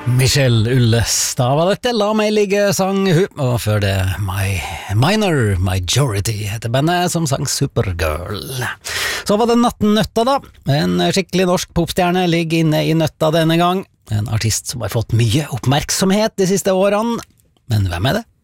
Michelle Ulles, da var dette La meg ligge sang hun, og før det Minor Majority heter bandet som sang Supergirl. Så var det Nattnøtta da, en skikkelig norsk popstjerne ligger inne i nøtta denne gang, en artist som har fått mye oppmerksomhet de siste årene, men hvem er det?